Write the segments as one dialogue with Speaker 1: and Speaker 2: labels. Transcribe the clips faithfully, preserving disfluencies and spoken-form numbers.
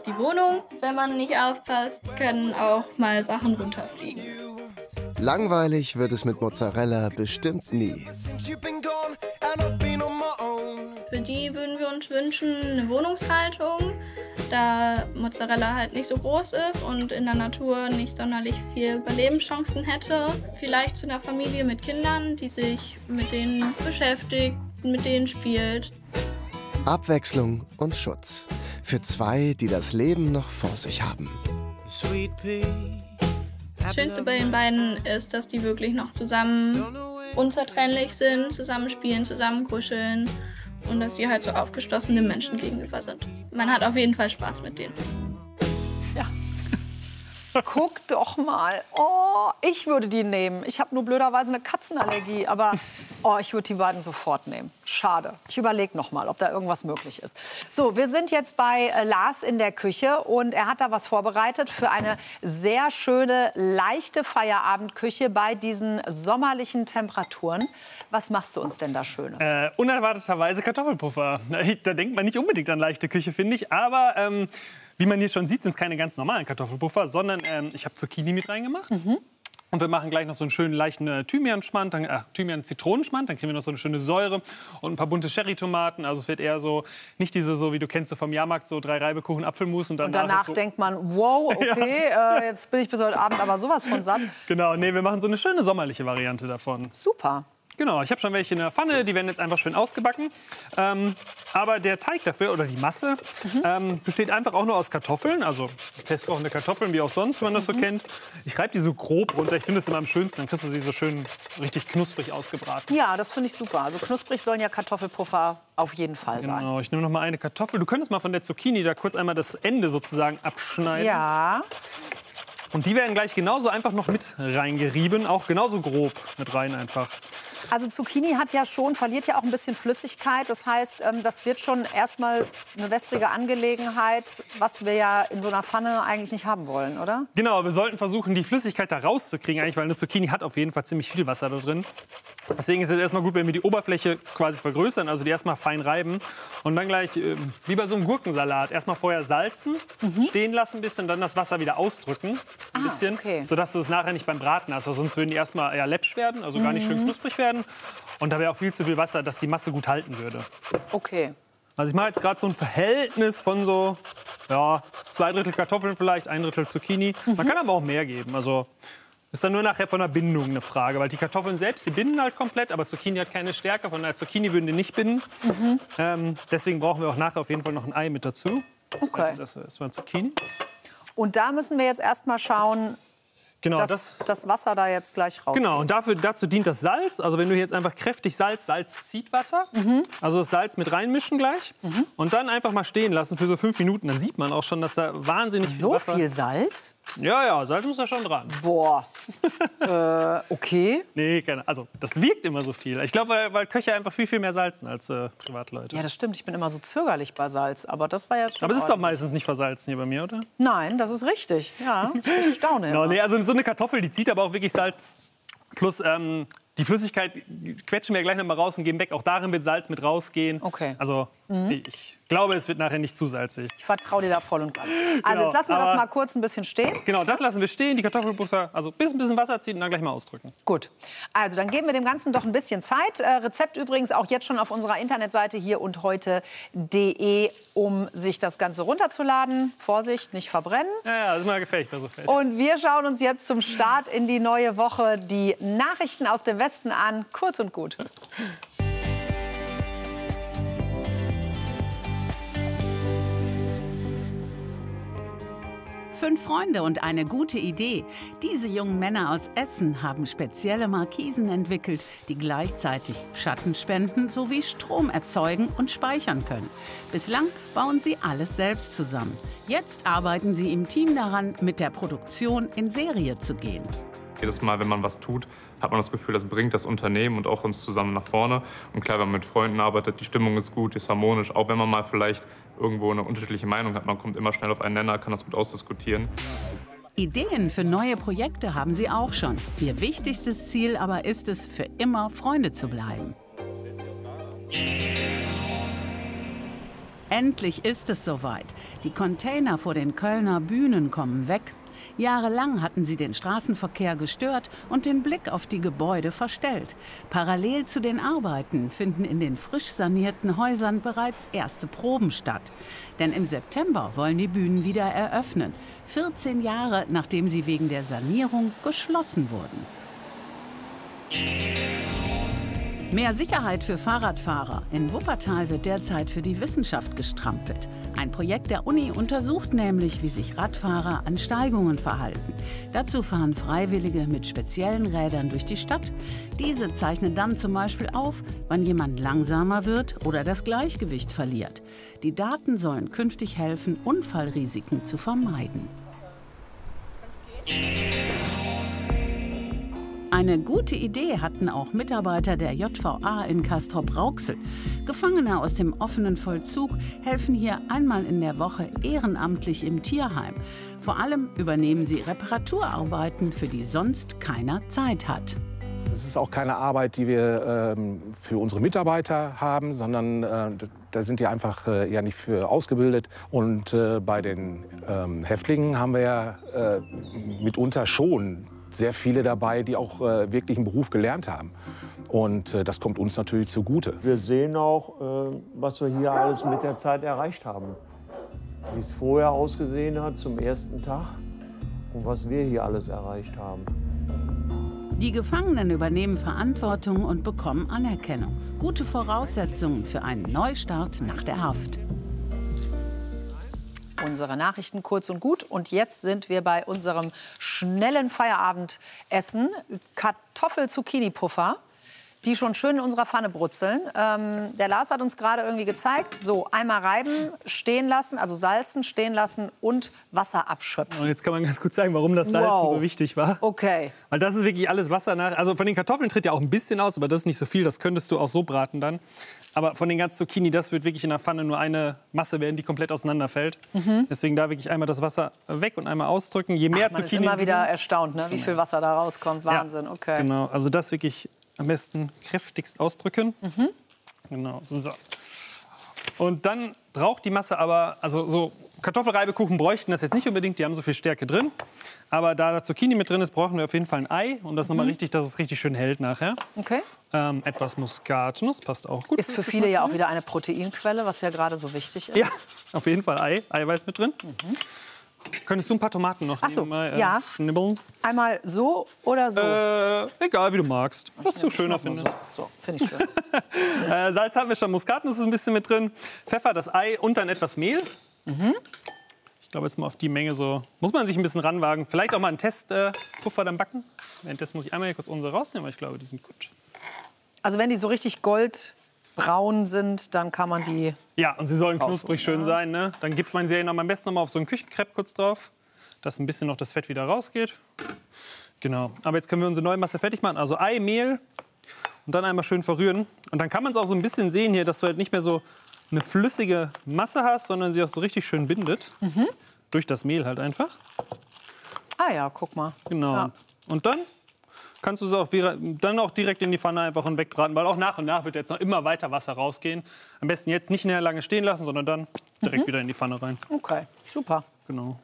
Speaker 1: die Wohnung. Wenn man nicht aufpasst, können auch mal Sachen runterfliegen.
Speaker 2: Langweilig wird es mit Mozzarella bestimmt nie.
Speaker 1: Für die würden wir uns wünschen eine Wohnungshaltung, da Mozzarella halt nicht so groß ist und in der Natur nicht sonderlich viel Überlebenschancen hätte. Vielleicht zu einer Familie mit Kindern, die sich mit denen beschäftigt, mit denen spielt.
Speaker 2: Abwechslung und Schutz. Für zwei, die das Leben noch vor sich haben.
Speaker 1: Das Schönste bei den beiden ist, dass die wirklich noch zusammen unzertrennlich sind, zusammen spielen, zusammen kuscheln und dass die halt so aufgeschlossene Menschen gegenüber sind. Man hat auf jeden Fall Spaß mit denen.
Speaker 3: Ja. Guck doch mal. Oh, ich würde die nehmen. Ich habe nur blöderweise eine Katzenallergie, aber oh, ich würde die beiden sofort nehmen. Schade. Ich überlege noch mal, ob da irgendwas möglich ist. So, wir sind jetzt bei äh, Lars in der Küche und er hat da was vorbereitet für eine sehr schöne, leichte Feierabendküche bei diesen sommerlichen Temperaturen. Was machst du uns denn da Schönes?
Speaker 4: Äh, unerwarteterweise Kartoffelpuffer. Da denkt man nicht unbedingt an leichte Küche, finde ich. Aber ähm, wie man hier schon sieht, sind es keine ganz normalen Kartoffelpuffer, sondern ähm, ich habe Zucchini mit reingemacht. Mhm. Und wir machen gleich noch so einen schönen leichten äh, Thymian-Schmand, dann, äh, Thymian-Zitronenschmand, dann kriegen wir noch so eine schöne Säure und ein paar bunte Cherry-Tomaten. Also es wird eher so, nicht diese, so wie du kennst, so vom Jahrmarkt, so drei Reibekuchen, Apfelmus. Und danach,
Speaker 3: und danach
Speaker 4: so
Speaker 3: denkt man, wow, okay, ja. äh, jetzt bin ich bis heute Abend aber sowas von satt.
Speaker 4: Genau, nee, wir machen so eine schöne sommerliche Variante davon.
Speaker 3: Super.
Speaker 4: Genau, ich habe schon welche in der Pfanne, die werden jetzt einfach schön ausgebacken. Ähm, aber der Teig dafür, oder die Masse, mhm. ähm, besteht einfach auch nur aus Kartoffeln, also festkochende Kartoffeln, wie auch sonst, wenn man das so mhm. kennt. Ich reibe die so grob runter, ich finde das immer am schönsten, dann kriegst du sie so schön richtig knusprig ausgebraten.
Speaker 3: Ja, das finde ich super. Also knusprig sollen ja Kartoffelpuffer auf jeden Fall sein.
Speaker 4: Genau, ich nehme noch mal eine Kartoffel. Du könntest mal von der Zucchini da kurz einmal das Ende sozusagen abschneiden.
Speaker 3: Ja.
Speaker 4: Und die werden gleich genauso einfach noch mit reingerieben, auch genauso grob mit rein einfach.
Speaker 3: Also Zucchini hat ja schon, verliert ja auch ein bisschen Flüssigkeit. Das heißt, das wird schon erstmal eine wässrige Angelegenheit, was wir ja in so einer Pfanne eigentlich nicht haben wollen, oder?
Speaker 4: Genau, wir sollten versuchen, die Flüssigkeit da rauszukriegen, eigentlich, weil eine Zucchini hat auf jeden Fall ziemlich viel Wasser da drin. Deswegen ist es erstmal gut, wenn wir die Oberfläche quasi vergrößern, also die erstmal fein reiben und dann gleich, äh, wie bei so einem Gurkensalat, erstmal vorher salzen, mhm. stehen lassen ein bisschen, dann das Wasser wieder ausdrücken, ein ah, bisschen, okay. sodass du es nachher nicht beim Braten hast, weil sonst würden die erstmal eher läppsch werden, also gar nicht schön knusprig werden. Und da wäre auch viel zu viel Wasser, dass die Masse gut halten würde.
Speaker 3: Okay.
Speaker 4: Also ich mache jetzt gerade so ein Verhältnis von so ja, zwei Drittel Kartoffeln vielleicht, ein Drittel Zucchini. Mhm. Man kann aber auch mehr geben. Also ist dann nur nachher von der Bindung eine Frage. Weil die Kartoffeln selbst, die binden halt komplett, aber Zucchini hat keine Stärke. Von der Zucchini würden die nicht binden. Mhm. Ähm, deswegen brauchen wir auch nachher auf jeden Fall noch ein Ei mit dazu. Das
Speaker 3: okay.
Speaker 4: ist erstmal Zucchini.
Speaker 3: Und da müssen wir jetzt erstmal schauen,
Speaker 4: Genau,
Speaker 3: dass
Speaker 4: das,
Speaker 3: das Wasser da jetzt gleich rausgeht.
Speaker 4: Genau, und dafür, dazu dient das Salz. Also wenn du jetzt einfach kräftig Salz, Salz zieht Wasser. Mhm. Also das Salz mit reinmischen gleich. Mhm. Und dann einfach mal stehen lassen für so fünf Minuten. Dann sieht man auch schon, dass da wahnsinnig viel
Speaker 3: so
Speaker 4: Wasser...
Speaker 3: So viel Salz?
Speaker 4: Ja, ja, Salz muss da schon dran.
Speaker 3: Boah. äh, okay.
Speaker 4: Nee, keine, also das wirkt immer so viel. Ich glaube, weil, weil Köche einfach viel, viel mehr salzen als äh, Privatleute.
Speaker 3: Ja, das stimmt. Ich bin immer so zögerlich bei Salz. Aber das war jetzt schon
Speaker 4: Aber es ist
Speaker 3: ordentlich.
Speaker 4: doch meistens nicht versalzen hier bei mir, oder?
Speaker 3: Nein, das ist richtig. Ja, ich staune
Speaker 4: no, nee, also so eine Kartoffel, die zieht aber auch wirklich Salz. Plus ähm, die Flüssigkeit quetschen wir gleich noch mal raus und geben weg. Auch darin wird Salz mit rausgehen.
Speaker 3: Okay.
Speaker 4: Also mhm. ich glaube, es wird nachher nicht zu salzig.
Speaker 3: Ich vertraue dir da voll und ganz. Also
Speaker 4: genau,
Speaker 3: jetzt lassen wir das mal kurz ein bisschen stehen.
Speaker 4: Genau, das lassen wir stehen. Die Kartoffelpuffer, also bis ein bisschen Wasser ziehen und dann gleich mal ausdrücken.
Speaker 3: Gut. Also dann geben wir dem Ganzen doch ein bisschen Zeit. Äh, Rezept übrigens auch jetzt schon auf unserer Internetseite hier und heute punkt de, um sich das Ganze runterzuladen. Vorsicht, nicht verbrennen.
Speaker 4: Ja, ja, das ist mal gefährlich bei so Fest.
Speaker 3: Und wir schauen uns jetzt zum Start in die neue Woche die Nachrichten aus dem Westen an. Kurz und gut.
Speaker 5: Fünf Freunde und eine gute Idee. Diese jungen Männer aus Essen haben spezielle Markisen entwickelt, die gleichzeitig Schatten spenden sowie Strom erzeugen und speichern können. Bislang bauen sie alles selbst zusammen. Jetzt arbeiten sie im Team daran, mit der Produktion in Serie zu gehen.
Speaker 6: Jedes Mal, wenn man was tut, hat man das Gefühl, das bringt das Unternehmen und auch uns zusammen nach vorne. Und klar, wenn man mit Freunden arbeitet, die Stimmung ist gut, ist harmonisch. Auch wenn man mal vielleicht irgendwo eine unterschiedliche Meinung hat, man kommt immer schnell auf einen Nenner, kann das gut ausdiskutieren.
Speaker 5: Ideen für neue Projekte haben sie auch schon. Ihr wichtigstes Ziel aber ist es, für immer Freunde zu bleiben. Endlich ist es soweit. Die Container vor den Kölner Bühnen kommen weg. Jahrelang hatten sie den Straßenverkehr gestört und den Blick auf die Gebäude verstellt. Parallel zu den Arbeiten finden in den frisch sanierten Häusern bereits erste Proben statt. Denn im September wollen die Bühnen wieder eröffnen. vierzehn Jahre, nachdem sie wegen der Sanierung geschlossen wurden. Mehr Sicherheit für Fahrradfahrer. In Wuppertal wird derzeit für die Wissenschaft gestrampelt. Ein Projekt der Uni untersucht nämlich, wie sich Radfahrer an Steigungen verhalten. Dazu fahren Freiwillige mit speziellen Rädern durch die Stadt. Diese zeichnen dann zum Beispiel auf, wann jemand langsamer wird oder das Gleichgewicht verliert. Die Daten sollen künftig helfen, Unfallrisiken zu vermeiden. Eine gute Idee hatten auch Mitarbeiter der J V A in Castrop-Rauxel. Gefangene aus dem offenen Vollzug helfen hier einmal in der Woche ehrenamtlich im Tierheim. Vor allem übernehmen sie Reparaturarbeiten, für die sonst keiner Zeit hat.
Speaker 7: Es ist auch keine Arbeit, die wir ähm, für unsere Mitarbeiter haben, sondern äh, da sind die einfach äh, ja nicht für ausgebildet. Und äh, bei den ähm, Häftlingen haben wir ja äh, mitunter schon sehr viele dabei, die auch äh, wirklich einen Beruf gelernt haben. Und äh, das kommt uns natürlich zugute.
Speaker 8: Wir sehen auch, äh, was wir hier alles mit der Zeit erreicht haben. Wie es vorher ausgesehen hat zum ersten Tag und was wir hier alles erreicht haben.
Speaker 5: Die Gefangenen übernehmen Verantwortung und bekommen Anerkennung. Gute Voraussetzungen für einen Neustart nach der Haft.
Speaker 3: Unsere Nachrichten kurz und gut. Und jetzt sind wir bei unserem schnellen Feierabendessen. Kartoffel-Zucchini-Puffer, die schon schön in unserer Pfanne brutzeln. Ähm, der Lars hat uns gerade irgendwie gezeigt, so einmal reiben, stehen lassen, also salzen, stehen lassen und Wasser abschöpfen.
Speaker 4: Und jetzt kann man ganz gut sagen, warum das Salzen
Speaker 3: Wow.
Speaker 4: so wichtig war.
Speaker 3: Okay.
Speaker 4: Weil das ist wirklich alles Wasser nach. Also von den Kartoffeln tritt ja auch ein bisschen aus, aber das ist nicht so viel. Das könntest du auch so braten dann. Aber von den ganzen Zucchini, das wird wirklich in der Pfanne nur eine Masse werden, die komplett auseinanderfällt. Mhm. Deswegen da wirklich einmal das Wasser weg und einmal ausdrücken. Je mehr
Speaker 3: Ach, man
Speaker 4: Zucchini
Speaker 3: ist immer wieder
Speaker 4: nimmst,
Speaker 3: erstaunt, ne? Wie viel Wasser da rauskommt. Wahnsinn,
Speaker 4: ja,
Speaker 3: okay.
Speaker 4: Genau, also das wirklich am besten kräftigst ausdrücken. Mhm. Genau, so. Und dann braucht die Masse aber, also so Kartoffelreibekuchen bräuchten das jetzt nicht unbedingt, die haben so viel Stärke drin. Aber da da Zucchini mit drin ist, brauchen wir auf jeden Fall ein Ei. Und das mhm. nochmal richtig, dass es richtig schön hält nachher.
Speaker 3: Okay.
Speaker 4: Ähm, etwas Muskatnuss, passt auch gut.
Speaker 3: Ist für viele ja auch wieder eine Proteinquelle, was ja gerade so wichtig ist.
Speaker 4: Ja, auf jeden Fall Ei, Eiweiß mit drin. Mhm. Könntest du ein paar Tomaten noch
Speaker 3: Ach so,
Speaker 4: nehmen, äh,
Speaker 3: ja.
Speaker 4: schnibbeln?
Speaker 3: Einmal so oder so?
Speaker 4: Äh, egal, wie du magst. Was du schöner findest.
Speaker 3: So, so finde ich schön.
Speaker 4: äh, Salz haben wir schon, Muskatnuss ist ein bisschen mit drin. Pfeffer, das Ei und dann etwas Mehl. Mhm. Ich glaube, jetzt mal auf die Menge so. Muss man sich ein bisschen ranwagen. Vielleicht auch mal einen Testpuffer äh, dann backen. Währenddessen muss ich einmal hier kurz unsere rausnehmen, weil ich glaube, die sind gut.
Speaker 3: Also wenn die so richtig goldbraun sind, dann kann man die...
Speaker 4: Ja, und sie sollen
Speaker 3: rausholen,
Speaker 4: knusprig schön
Speaker 3: ja.
Speaker 4: sein. Ne? Dann gibt man sie noch am besten noch mal auf so einen Küchenkrepp kurz drauf, dass ein bisschen noch das Fett wieder rausgeht. Genau. Aber jetzt können wir unsere neue Masse fertig machen. Also Ei, Mehl und dann einmal schön verrühren. Und dann kann man es auch so ein bisschen sehen hier, dass du halt nicht mehr so eine flüssige Masse hast, sondern sie auch so richtig schön bindet. Mhm. Durch das Mehl halt einfach.
Speaker 3: Ah ja, guck mal.
Speaker 4: Genau.
Speaker 3: Ja.
Speaker 4: Und dann kannst du es auch, dann auch direkt in die Pfanne einfach und wegbraten, weil auch nach und nach wird jetzt noch immer weiter Wasser rausgehen. Am besten jetzt nicht näher lange stehen lassen, sondern dann direkt mhm. wieder in die Pfanne rein.
Speaker 3: Okay, super.
Speaker 4: Genau.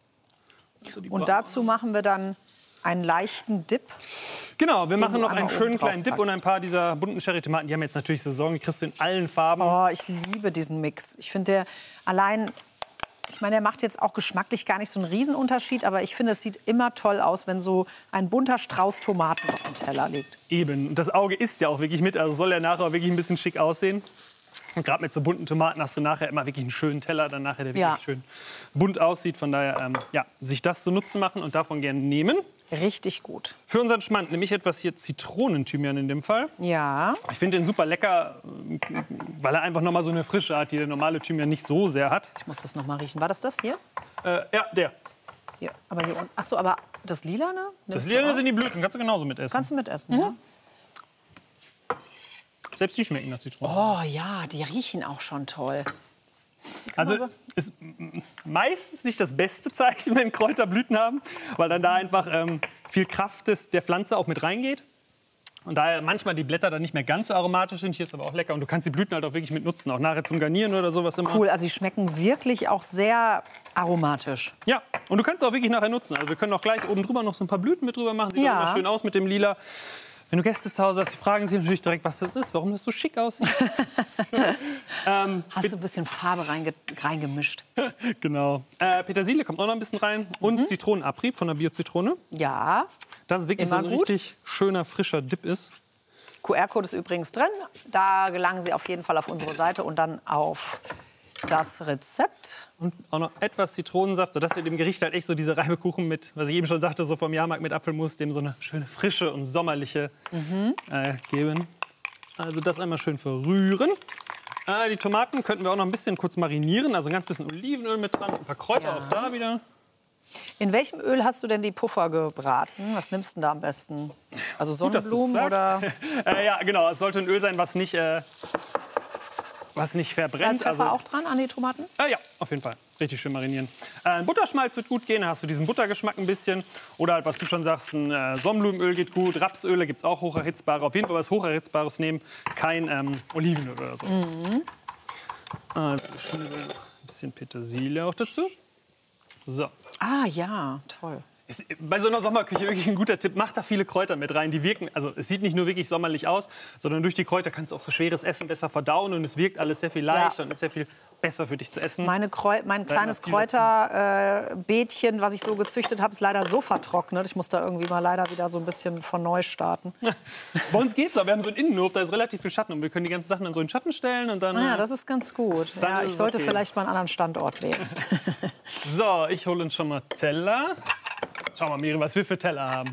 Speaker 4: Also
Speaker 3: und dazu machen wir dann einen leichten Dip.
Speaker 4: Genau, wir machen noch einen schönen
Speaker 3: oben
Speaker 4: kleinen Dip
Speaker 3: packst.
Speaker 4: und ein paar dieser bunten Cherry-Tomaten. Die haben jetzt natürlich Saison, die kriegst du in allen Farben.
Speaker 3: Oh, ich liebe diesen Mix. Ich finde der allein... Ich meine, der macht jetzt auch geschmacklich gar nicht so einen Riesenunterschied, aber ich finde, es sieht immer toll aus, wenn so ein bunter Strauß Tomaten auf dem Teller liegt.
Speaker 4: Eben, und das Auge isst ja auch wirklich mit, also soll ja nachher auch wirklich ein bisschen schick aussehen. Und gerade mit so bunten Tomaten hast du nachher immer wirklich einen schönen Teller, dann nachher der wirklich
Speaker 3: Ja.
Speaker 4: schön bunt aussieht. Von daher, ähm, ja, sich das zu Nutzen machen und davon gerne nehmen.
Speaker 3: Richtig gut.
Speaker 4: Für unseren Schmand nehme ich etwas hier Zitronenthymian in dem Fall.
Speaker 3: Ja.
Speaker 4: Ich finde den super lecker, weil er einfach noch mal so eine Frische hat, die der normale Thymian nicht so sehr hat.
Speaker 3: Ich muss das noch mal riechen. War das das hier?
Speaker 4: Äh, ja, der.
Speaker 3: Hier. Aber hier unten. Ach so, aber das Lilane?
Speaker 4: Das
Speaker 3: Nimmst
Speaker 4: Lilane
Speaker 3: du
Speaker 4: sind die Blüten, kannst du genauso mitessen.
Speaker 3: Kannst du mitessen, mhm. ja?
Speaker 4: Selbst die schmecken nach Zitrone.
Speaker 3: Oh ja, die riechen auch schon toll.
Speaker 4: Also
Speaker 3: so-
Speaker 4: ist meistens nicht das beste Zeichen, wenn Kräuter Blüten haben, weil dann da einfach ähm, viel Kraft des, der Pflanze auch mit reingeht. Und daher manchmal die Blätter dann nicht mehr ganz so aromatisch sind. Hier ist aber auch lecker. Und du kannst die Blüten halt auch wirklich mit nutzen. Auch nachher zum Garnieren oder sowas immer.
Speaker 3: Cool, also sie schmecken wirklich auch sehr aromatisch.
Speaker 4: Ja, und du kannst es auch wirklich nachher nutzen. Also wir können auch gleich oben drüber noch so ein paar Blüten mit drüber machen. Sieht
Speaker 3: Ja.
Speaker 4: auch immer schön aus mit dem Lila. Wenn du Gäste zu Hause hast, die fragen sich natürlich direkt, was das ist, warum das so schick aussieht. ähm,
Speaker 3: Hast du ein bisschen Farbe reinge reingemischt?
Speaker 4: genau. Äh, Petersilie kommt auch noch ein bisschen rein. Und
Speaker 3: Mhm.
Speaker 4: Zitronenabrieb von der Bio-Zitrone.
Speaker 3: Ja.
Speaker 4: Dass es wirklich
Speaker 3: Immer
Speaker 4: so ein
Speaker 3: gut.
Speaker 4: richtig schöner, frischer Dip ist.
Speaker 3: Q R-Code ist übrigens drin. Da gelangen Sie auf jeden Fall auf unsere Seite und dann auf das Rezept.
Speaker 4: Und auch noch etwas Zitronensaft, sodass wir dem Gericht halt echt so diese Reibekuchen mit, was ich eben schon sagte, so vom Jahrmarkt mit Apfelmus, dem so eine schöne frische und sommerliche
Speaker 3: Mhm.
Speaker 4: äh, geben. Also das einmal schön verrühren. Äh, die Tomaten könnten wir auch noch ein bisschen kurz marinieren, also ein ganz bisschen Olivenöl mit dran, ein paar Kräuter
Speaker 3: Ja.
Speaker 4: auch da wieder.
Speaker 3: In welchem Öl hast du denn die Puffer gebraten? Was nimmst du denn da am besten? Also
Speaker 4: Gut, dass du's
Speaker 3: Sonnenblumen oder
Speaker 4: sagst. äh, ja, genau, es sollte ein Öl sein, was nicht, äh, was nicht verbrennt.
Speaker 3: Salz, Pfeffer
Speaker 4: Also,
Speaker 3: auch dran an die Tomaten?
Speaker 4: Äh, ja, auf jeden Fall. Richtig schön marinieren. Äh, Butterschmalz wird gut gehen, da hast du diesen Buttergeschmack ein bisschen. Oder halt, was du schon sagst, ein äh, Sonnenblumenöl geht gut. Rapsöle gibt es auch hocherhitzbare. Auf jeden Fall was hocherhitzbares nehmen. Kein ähm, Olivenöl oder sowas.
Speaker 3: Mhm.
Speaker 4: Also, schön ein bisschen Petersilie auch dazu. So.
Speaker 3: Ah ja, toll.
Speaker 4: Ist bei so einer Sommerküche wirklich ein guter Tipp. Mach da viele Kräuter mit rein. Die wirken, also es sieht nicht nur wirklich sommerlich aus, sondern durch die Kräuter kannst du auch so schweres Essen besser verdauen und es wirkt alles sehr viel leichter
Speaker 3: Ja.
Speaker 4: und ist sehr viel besser für dich zu essen.
Speaker 3: Meine Kreu mein
Speaker 4: Da
Speaker 3: kleines
Speaker 4: immer viel
Speaker 3: Kräuterbeetchen, was ich so gezüchtet habe, ist leider so vertrocknet. Ich muss da irgendwie mal leider wieder so ein bisschen von neu starten.
Speaker 4: Bei uns geht's aber. Wir haben so einen Innenhof, da ist relativ viel Schatten und wir können die ganzen Sachen dann so in den Schatten stellen und dann.
Speaker 3: Ah ja,
Speaker 4: äh,
Speaker 3: das ist ganz gut.
Speaker 4: Dann
Speaker 3: Ja,
Speaker 4: ist
Speaker 3: ich
Speaker 4: es
Speaker 3: sollte
Speaker 4: okay.
Speaker 3: vielleicht mal einen anderen Standort wählen.
Speaker 4: So, ich hole uns schon mal Teller. Schau mal, Miri, was wir für Teller haben.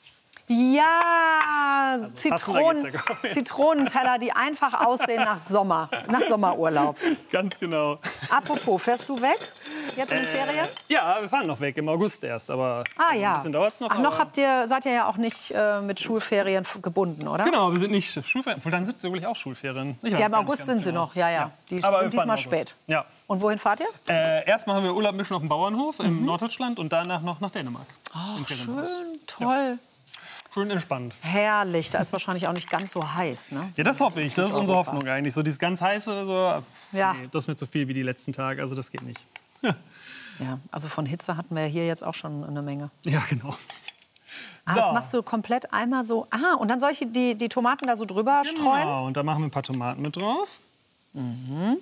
Speaker 3: Ja, Zitronen,
Speaker 4: passender geht's ja kaum mehr.
Speaker 3: Zitronenteller, die einfach aussehen nach Sommer, nach Sommerurlaub.
Speaker 4: Ganz genau.
Speaker 3: Apropos, fährst du weg? Jetzt in den Ferien?
Speaker 4: Ja, wir fahren noch weg, im August erst. Aber
Speaker 3: Ah
Speaker 4: also
Speaker 3: ja.
Speaker 4: ein bisschen dauert's noch.
Speaker 3: Ach, noch
Speaker 4: aber-
Speaker 3: habt ihr, seid ihr ja auch nicht äh, mit Schulferien f- gebunden, oder?
Speaker 4: Genau, wir sind nicht Schulferien. Dann sind wirklich auch Schulferien. Ich weiß
Speaker 3: Ja, im
Speaker 4: gar nicht
Speaker 3: August
Speaker 4: ganz
Speaker 3: sind sie
Speaker 4: genau.
Speaker 3: noch, ja, ja. Die
Speaker 4: Aber wir
Speaker 3: sind
Speaker 4: fahren
Speaker 3: diesmal
Speaker 4: im August.
Speaker 3: spät.
Speaker 4: Ja.
Speaker 3: Und wohin fahrt ihr?
Speaker 4: Äh, erstmal haben wir Urlaub mischen auf dem Bauernhof in Norddeutschland und danach noch nach Dänemark.
Speaker 3: Ach,
Speaker 4: Im Ferienhaus.
Speaker 3: schön, toll.
Speaker 4: Schön entspannt.
Speaker 3: Herrlich, da ist wahrscheinlich auch nicht ganz so heiß, ne?
Speaker 4: Ja, das hoffe ich. Das ist unsere
Speaker 3: Südeuropa.
Speaker 4: Hoffnung eigentlich. So dieses ganz heiße oder so.
Speaker 3: Ja.
Speaker 4: Nee, das ist mir zu viel wie die letzten Tage. Also das geht nicht.
Speaker 3: Ja, also von Hitze hatten wir hier jetzt auch schon eine Menge.
Speaker 4: Ja, genau.
Speaker 3: Ah,
Speaker 4: So.
Speaker 3: das machst du komplett einmal so. Ah, und dann soll ich die, die Tomaten da so drüber streuen?
Speaker 4: Genau, und da machen wir ein paar Tomaten mit drauf.
Speaker 3: Mhm.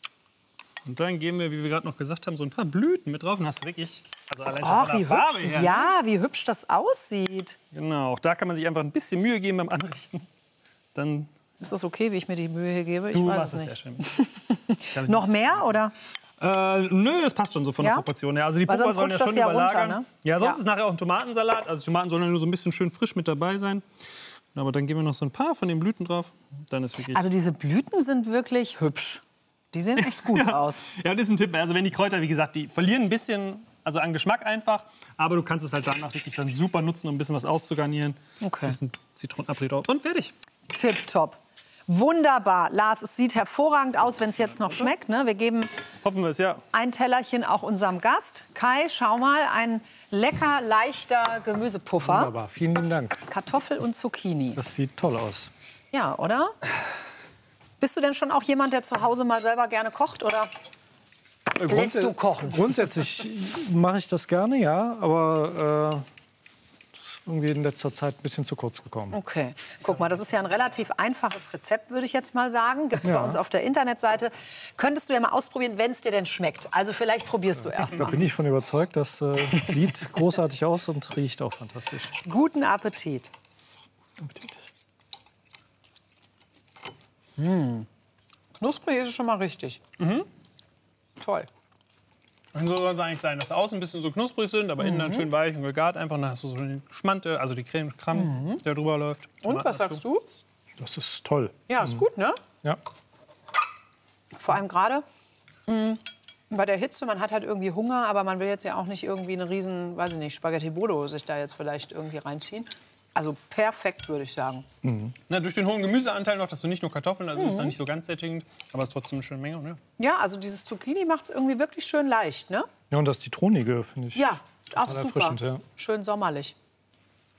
Speaker 4: Und dann geben wir, wie wir gerade noch gesagt haben, so ein paar Blüten mit drauf. Und hast du wirklich, also allein schon
Speaker 3: Ach,
Speaker 4: von
Speaker 3: wie
Speaker 4: der Farbe
Speaker 3: hübsch.
Speaker 4: her.
Speaker 3: Ja, wie hübsch das aussieht.
Speaker 4: Genau, auch da kann man sich einfach ein bisschen Mühe geben beim Anrichten. Dann
Speaker 3: Ist das okay, wie ich mir die Mühe hier gebe? Ich
Speaker 4: du
Speaker 3: weiß
Speaker 4: machst
Speaker 3: es
Speaker 4: es
Speaker 3: nicht.
Speaker 4: sehr schön. Kann ich
Speaker 3: Noch
Speaker 4: nicht
Speaker 3: mehr, oder?
Speaker 4: Äh, nö, das passt schon so von
Speaker 3: Ja?
Speaker 4: der Proportion her. Also die
Speaker 3: Weil
Speaker 4: Puffer
Speaker 3: sonst
Speaker 4: sollen ja
Speaker 3: rutscht
Speaker 4: schon
Speaker 3: das ja runter,
Speaker 4: überlagern.
Speaker 3: ne?
Speaker 4: Ja, sonst
Speaker 3: Ja.
Speaker 4: ist nachher auch ein Tomatensalat. Also die Tomaten sollen ja nur so ein bisschen schön frisch mit dabei sein. Aber dann geben wir noch so ein paar von den Blüten drauf. Dann ist wirklich.
Speaker 3: Also diese Blüten sind wirklich hübsch. Die sehen echt gut aus.
Speaker 4: Ja, das ist ein Tipp. Also wenn die Kräuter, wie gesagt, die verlieren ein bisschen, also an Geschmack einfach. Aber du kannst es halt danach wirklich dann super nutzen, um ein bisschen was auszugarnieren.
Speaker 3: Okay.
Speaker 4: Ein bisschen Zitronenabrieb drauf und fertig.
Speaker 3: Tipptopp. Wunderbar. Lars, es sieht hervorragend aus, wenn es jetzt noch schmeckt. Ne? Wir geben
Speaker 4: Hoffen wir es, ja.
Speaker 3: ein Tellerchen auch unserem Gast. Kai, schau mal, ein lecker, leichter Gemüsepuffer.
Speaker 9: Wunderbar, vielen lieben Dank.
Speaker 3: Kartoffel und Zucchini.
Speaker 9: Das sieht toll aus.
Speaker 3: Ja, oder? Bist du denn schon auch jemand, der zu Hause mal selber gerne kocht? Oder lässt du kochen?
Speaker 9: Grundsätzlich mache ich das gerne, ja, aber äh, das ist irgendwie in letzter Zeit ein bisschen zu kurz gekommen.
Speaker 3: Okay. Guck mal, das ist ja ein relativ einfaches Rezept, würde ich jetzt mal sagen. Gibt es
Speaker 9: Ja.
Speaker 3: bei uns auf der Internetseite. Könntest du ja mal ausprobieren, wenn es dir denn schmeckt. Also vielleicht probierst du erst
Speaker 9: Da
Speaker 3: mal.
Speaker 9: bin ich von überzeugt, das äh, sieht großartig aus und riecht auch fantastisch.
Speaker 3: Guten Appetit. Mmh. Knusprig ist es schon mal richtig.
Speaker 4: Mhm.
Speaker 3: Toll.
Speaker 4: Und so soll es eigentlich sein, dass außen ein bisschen so knusprig sind, aber innen dann schön weich und gegart. Einfach dann hast du so den Schmante, also die Creme, Creme der drüber läuft.
Speaker 3: Und was
Speaker 4: Tomaten
Speaker 3: sagst du?
Speaker 9: Das ist toll.
Speaker 3: Ja, ist gut, ne?
Speaker 9: Ja.
Speaker 3: Vor allem gerade mh, bei der Hitze, man hat halt irgendwie Hunger, aber man will jetzt ja auch nicht irgendwie eine riesen, weiß ich nicht, Spaghetti Bolo sich da jetzt vielleicht irgendwie reinziehen. Also perfekt, würde ich sagen.
Speaker 4: Na, durch den hohen Gemüseanteil noch, dass du nicht nur Kartoffeln, also ist dann nicht so ganz sättigend, aber es ist trotzdem eine schöne Menge. Ne?
Speaker 3: Ja, also dieses Zucchini macht es irgendwie wirklich schön leicht, ne?
Speaker 9: Ja, und das Zitronige finde ich.
Speaker 3: Ja, ist auch
Speaker 9: total
Speaker 3: super.
Speaker 9: erfrischend, ja.
Speaker 3: Schön sommerlich.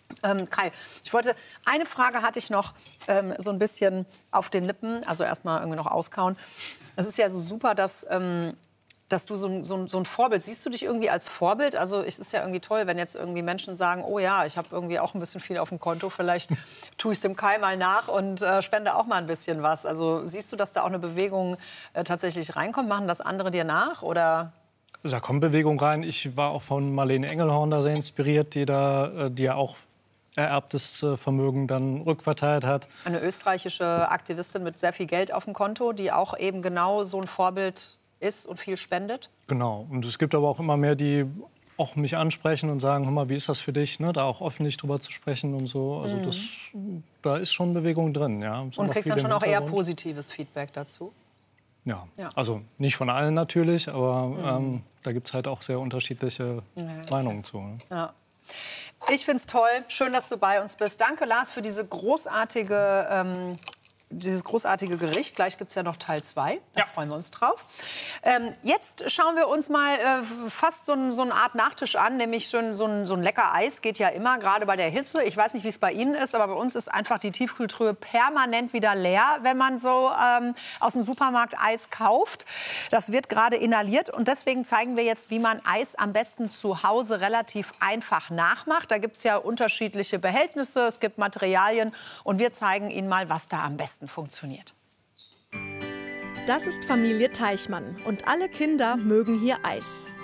Speaker 3: Ähm, Kai, ich wollte, eine Frage hatte ich noch ähm, so ein bisschen auf den Lippen, also erstmal irgendwie noch auskauen. Es ist ja so super, dass, ähm, dass du so, so, so ein Vorbild, siehst du dich irgendwie als Vorbild? Also es ist ja irgendwie toll, wenn jetzt irgendwie Menschen sagen, oh ja, ich habe irgendwie auch ein bisschen viel auf dem Konto, vielleicht tue ich es dem Kai mal nach und äh, spende auch mal ein bisschen was. Also siehst du, dass da auch eine Bewegung äh, tatsächlich reinkommt? Machen das andere dir nach, oder?
Speaker 9: Also da kommt Bewegung rein. Ich war auch von Marlene Engelhorn da sehr inspiriert, die da, die ja auch ererbtes Vermögen dann rückverteilt hat.
Speaker 3: Eine österreichische Aktivistin mit sehr viel Geld auf dem Konto, die auch eben genau so ein Vorbild ist und viel spendet?
Speaker 9: Genau. Und es gibt aber auch immer mehr, die auch mich ansprechen und sagen, hör mal, wie ist das für dich, ne? Da auch öffentlich drüber zu sprechen und so. Also
Speaker 3: mhm.
Speaker 9: das, da ist schon Bewegung drin. Ja.
Speaker 3: Und kriegst dann schon auch eher positives Feedback dazu?
Speaker 9: Ja.
Speaker 3: ja,
Speaker 9: also nicht von allen natürlich, aber
Speaker 3: mhm.
Speaker 9: ähm, da gibt es halt auch sehr unterschiedliche ja, Meinungen zu. Ne?
Speaker 3: Ja. Ich finde es toll. Schön, dass du bei uns bist. Danke, Lars, für diese großartige, ähm, dieses großartige Gericht. Gleich gibt es ja noch Teil zwei. Da ja. freuen wir uns drauf. Ähm, jetzt schauen wir uns mal äh, fast so, ein, so eine Art Nachtisch an, nämlich schon so ein, so ein lecker Eis. Geht ja immer, gerade bei der Hitze. Ich weiß nicht, wie es bei Ihnen ist, aber bei uns ist einfach die Tiefkühltruhe permanent wieder leer, wenn man so ähm, aus dem Supermarkt Eis kauft. Das wird gerade inhaliert und deswegen zeigen wir jetzt, wie man Eis am besten zu Hause relativ einfach nachmacht. Da gibt es ja unterschiedliche Behältnisse, es gibt Materialien und wir zeigen Ihnen mal, was da am besten funktioniert.
Speaker 10: Das ist Familie Teichmann und alle Kinder mögen hier Eis.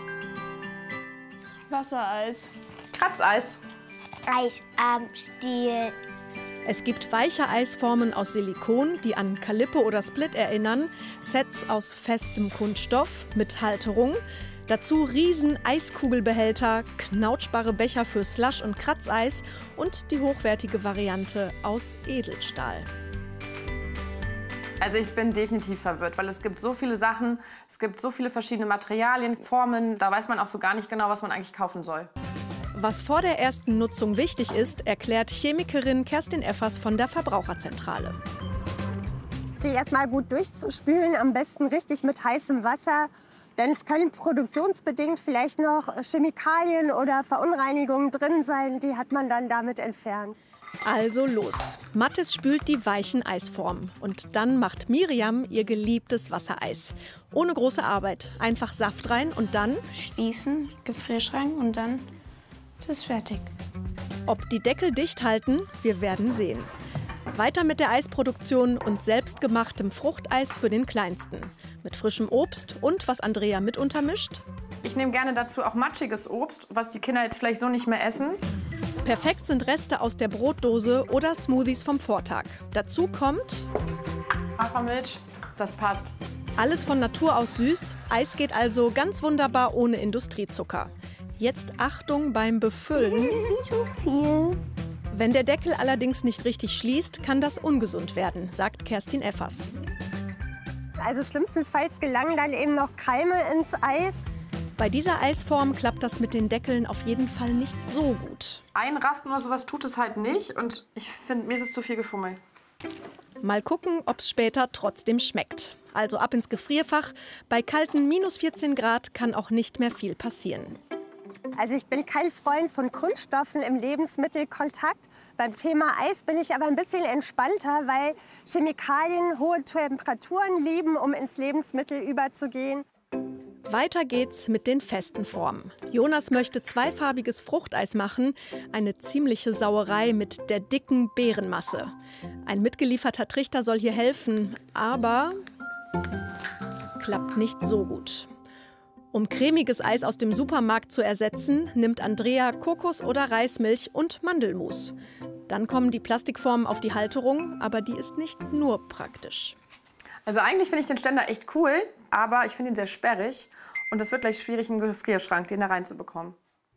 Speaker 1: Wassereis.
Speaker 11: Kratzeis.
Speaker 12: Eis am Stiel.
Speaker 10: Es gibt weiche Eisformen aus Silikon, die an Calippo oder Split erinnern, Sets aus festem Kunststoff mit Halterung, dazu riesen Eiskugelbehälter, knautschbare Becher für Slush und Kratzeis und die hochwertige Variante aus Edelstahl.
Speaker 11: Also ich bin definitiv verwirrt, weil es gibt so viele Sachen, es gibt so viele verschiedene Materialien, Formen, da weiß man auch so gar nicht genau, was man eigentlich kaufen soll.
Speaker 10: Was vor der ersten Nutzung wichtig ist, erklärt Chemikerin Kerstin Effers von der Verbraucherzentrale.
Speaker 12: Die erstmal gut durchzuspülen, am besten richtig mit heißem Wasser. Denn es können produktionsbedingt vielleicht noch Chemikalien oder Verunreinigungen drin sein, die hat man dann damit entfernt.
Speaker 10: Also los. Mathis spült die weichen Eisformen. Und dann macht Miriam ihr geliebtes Wassereis. Ohne große Arbeit. Einfach Saft rein und dann
Speaker 1: schließen, Gefrierschrank und dann ist es fertig.
Speaker 10: Ob die Deckel dicht halten, wir werden sehen. Weiter mit der Eisproduktion und selbstgemachtem Fruchteis für den Kleinsten. Mit frischem Obst und was Andrea mit untermischt.
Speaker 11: Ich nehme gerne dazu auch matschiges Obst, was die Kinder jetzt vielleicht so nicht mehr essen.
Speaker 10: Perfekt sind Reste aus der Brotdose oder Smoothies vom Vortag. Dazu kommt
Speaker 11: Hafermilch, das passt.
Speaker 10: Alles von Natur aus süß. Eis geht also ganz wunderbar ohne Industriezucker. Jetzt Achtung beim Befüllen.
Speaker 12: Nicht so viel.
Speaker 10: Wenn der Deckel allerdings nicht richtig schließt, kann das ungesund werden, sagt Kerstin Effers.
Speaker 12: Also schlimmstenfalls gelangen dann eben noch Keime ins Eis.
Speaker 10: Bei dieser Eisform klappt das mit den Deckeln auf jeden Fall nicht so gut.
Speaker 11: Einrasten oder sowas tut es halt nicht und ich finde, mir ist es zu viel Gefummel.
Speaker 10: Mal gucken, ob es später trotzdem schmeckt. Also ab ins Gefrierfach. Bei kalten minus vierzehn Grad kann auch nicht mehr viel passieren.
Speaker 12: Also ich bin kein Freund von Kunststoffen im Lebensmittelkontakt. Beim Thema Eis bin ich aber ein bisschen entspannter, weil Chemikalien hohe Temperaturen lieben, um ins Lebensmittel überzugehen.
Speaker 10: Weiter geht's mit den festen Formen. Jonas möchte zweifarbiges Fruchteis machen, eine ziemliche Sauerei mit der dicken Beerenmasse. Ein mitgelieferter Trichter soll hier helfen, aber klappt nicht so gut. Um cremiges Eis aus dem Supermarkt zu ersetzen, nimmt Andrea Kokos- oder Reismilch und Mandelmus. Dann kommen die Plastikformen auf die Halterung, aber die ist nicht nur praktisch.
Speaker 11: Also eigentlich finde ich den Ständer echt cool, aber ich finde ihn sehr sperrig. Und es wird gleich schwierig, einen Gefrierschrank, den da reinzubekommen.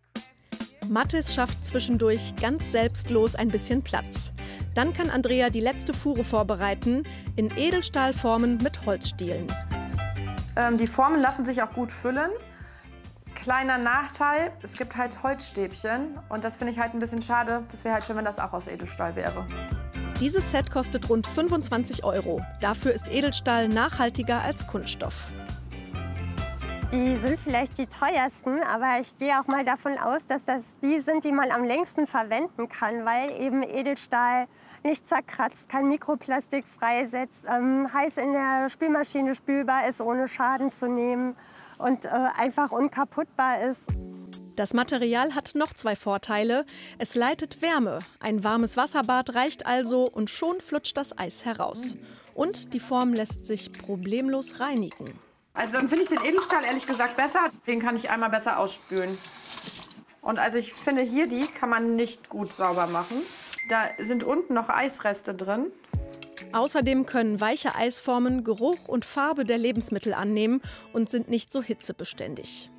Speaker 10: Mathis schafft zwischendurch ganz selbstlos ein bisschen Platz. Dann kann Andrea die letzte Fuhre vorbereiten, in Edelstahlformen mit Holzstielen.
Speaker 11: Ähm, die Formen lassen sich auch gut füllen. Kleiner Nachteil, es gibt halt Holzstäbchen. Und das finde ich halt ein bisschen schade. Das wäre halt schön, wenn das auch aus Edelstahl wäre.
Speaker 10: Dieses Set kostet rund fünfundzwanzig Euro. Dafür ist Edelstahl nachhaltiger als Kunststoff.
Speaker 12: Die sind vielleicht die teuersten, aber ich gehe auch mal davon aus, dass das die sind, die man am längsten verwenden kann, weil eben Edelstahl nicht zerkratzt, kein Mikroplastik freisetzt, ähm, heiß in der Spülmaschine spülbar ist, ohne Schaden zu nehmen und äh, einfach unkaputtbar ist.
Speaker 10: Das Material hat noch zwei Vorteile. Es leitet Wärme. Ein warmes Wasserbad reicht also und schon flutscht das Eis heraus. Und die Form lässt sich problemlos reinigen.
Speaker 11: Also dann finde ich den Edelstahl ehrlich gesagt besser. Den kann ich einmal besser ausspülen. Und also ich finde hier, die kann man nicht gut sauber machen. Da sind unten noch Eisreste drin.
Speaker 10: Außerdem können weiche Eisformen Geruch und Farbe der Lebensmittel annehmen und sind nicht so hitzebeständig.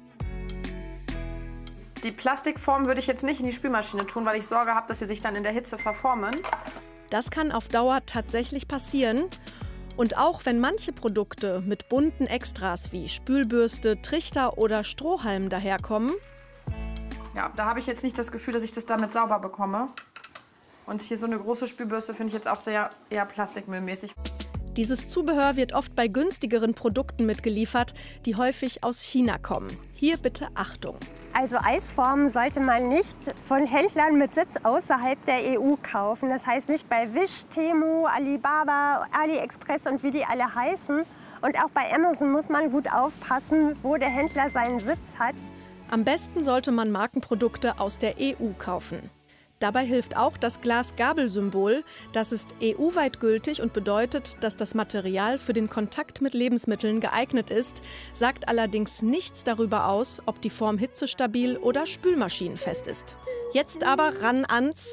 Speaker 11: Die Plastikform würde ich jetzt nicht in die Spülmaschine tun, weil ich Sorge habe, dass sie sich dann in der Hitze verformen.
Speaker 10: Das kann auf Dauer tatsächlich passieren. Und auch wenn manche Produkte mit bunten Extras wie Spülbürste, Trichter oder Strohhalm daherkommen,
Speaker 11: ja, da habe ich jetzt nicht das Gefühl, dass ich das damit sauber bekomme. Und hier so eine große Spülbürste finde ich jetzt auch sehr eher plastikmüllmäßig.
Speaker 10: Dieses Zubehör wird oft bei günstigeren Produkten mitgeliefert, die häufig aus China kommen. Hier bitte Achtung.
Speaker 12: Also Eisformen sollte man nicht von Händlern mit Sitz außerhalb der E U kaufen. Das heißt nicht bei Wish, Temu, Alibaba, AliExpress und wie die alle heißen. Und auch bei Amazon muss man gut aufpassen, wo der Händler seinen Sitz hat.
Speaker 10: Am besten sollte man Markenprodukte aus der E U kaufen. Dabei hilft auch das Glas-Gabel-Symbol. Das ist E U-weit gültig und bedeutet, dass das Material für den Kontakt mit Lebensmitteln geeignet ist, sagt allerdings nichts darüber aus, ob die Form hitzestabil oder spülmaschinenfest ist. Jetzt aber ran ans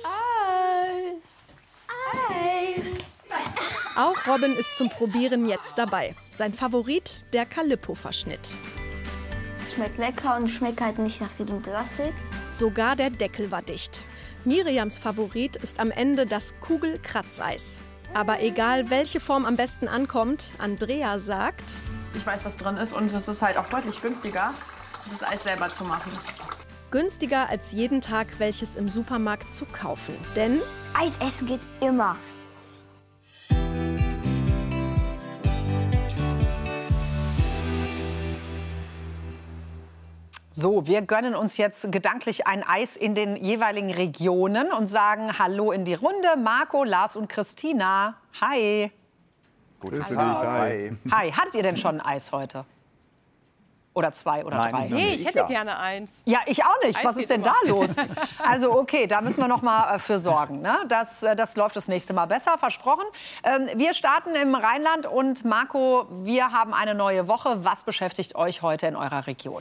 Speaker 1: Eis. Eis.
Speaker 10: Auch Robin ist zum Probieren jetzt dabei. Sein Favorit, der Calippo-Verschnitt.
Speaker 13: Es schmeckt lecker und schmeckt halt nicht nach jedem Plastik.
Speaker 10: Sogar der Deckel war dicht. Miriams Favorit ist am Ende das Kugelkratzeis. Aber egal, welche Form am besten ankommt, Andrea sagt:
Speaker 11: Ich weiß, was drin ist und es ist halt auch deutlich günstiger, das Eis selber zu machen.
Speaker 10: Günstiger als jeden Tag welches im Supermarkt zu kaufen. Denn
Speaker 13: Eis essen geht immer.
Speaker 3: So, wir gönnen uns jetzt gedanklich ein Eis in den jeweiligen Regionen und sagen Hallo in die Runde. Marco, Lars und Christina. Hi.
Speaker 14: Grüße dich. Hi.
Speaker 3: Hi. Hattet ihr denn schon ein Eis heute? Oder zwei oder
Speaker 14: Nein,
Speaker 3: drei?
Speaker 14: nee, ich hätte ja. gerne eins.
Speaker 3: Ja, ich auch nicht.
Speaker 14: Eis
Speaker 3: Was ist denn da los? Also okay, da müssen wir noch mal für sorgen. Ne? Das, das läuft das nächste Mal besser, versprochen. Ähm, wir starten im Rheinland und Marco, wir haben eine neue Woche. Was beschäftigt euch heute in eurer Region?